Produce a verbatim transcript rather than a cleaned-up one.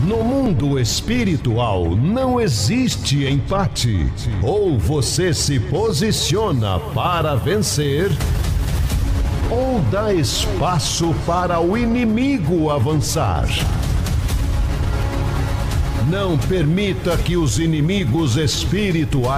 No mundo espiritual não existe empate. Ou você se posiciona para vencer, ou dá espaço para o inimigo avançar. Não permita que os inimigos espirituais